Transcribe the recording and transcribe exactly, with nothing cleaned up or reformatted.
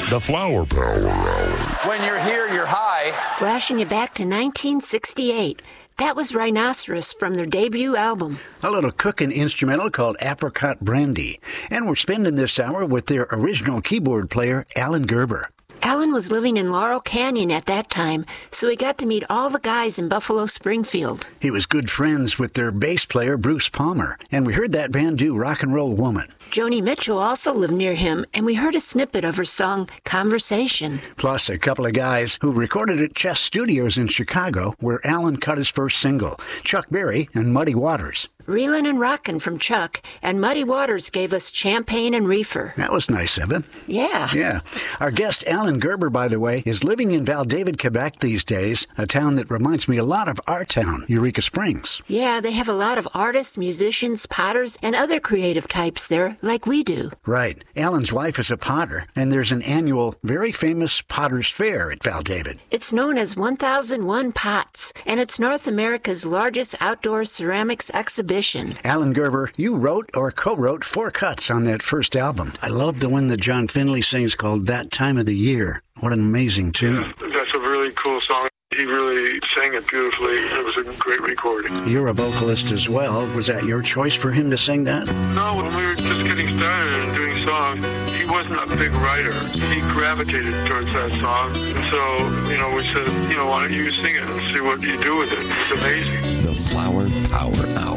The Flower Power Hour. When you're here, you're high. Flashing you back to nineteen sixty-eight. That was Rhinoceros from their debut album. A little cooking instrumental called Apricot Brandy. And we're spending this hour with their original keyboard player, Alan Gerber. Alan was living in Laurel Canyon at that time, so he got to meet all the guys in Buffalo Springfield. He was good friends with their bass player, Bruce Palmer, and we heard that band do Rock and Roll Woman. Joni Mitchell also lived near him, and we heard a snippet of her song, Conversation. Plus a couple of guys who recorded at Chess Studios in Chicago, where Alan cut his first single, Chuck Berry and Muddy Waters. Reelin' and Rockin' from Chuck, and Muddy Waters gave us Champagne and Reefer. That was nice of him. Yeah. Yeah. Our guest, Alan Gerber, by the way, is living in Val-David, Quebec these days, a town that reminds me a lot of our town, Eureka Springs. Yeah, they have a lot of artists, musicians, potters, and other creative types there, like we do. Right. Alan's wife is a potter, and there's an annual, very famous Potter's Fair at Val-David. It's known as one thousand one Pots, and it's North America's largest outdoor ceramics exhibition. Alan Gerber, you wrote or co-wrote four cuts on that first album. I love the one that John Finley sings called That Time of the Year. What an amazing tune. That's a really cool song. He really sang it beautifully. It was a great recording. You're a vocalist as well. Was that your choice for him to sing that? No, when we were just getting started and doing songs, he wasn't a big writer. He gravitated towards that song. And so, you know, we said, you know, why don't you sing it and see what you do with it? It's amazing. The Flower Power Hour.